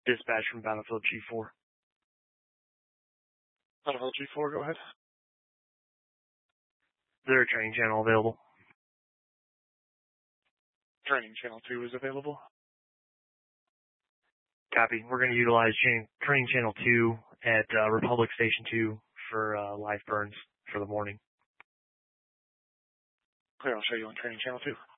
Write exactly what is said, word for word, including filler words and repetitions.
Dispatch from Battlefield G four. Battlefield G four, go ahead. Is there a training channel available? Training channel two is available. Copy. We're going to utilize chain, training channel two at uh, Republic Station two for uh, live burns for the morning. Clear, I'll show you on training channel two.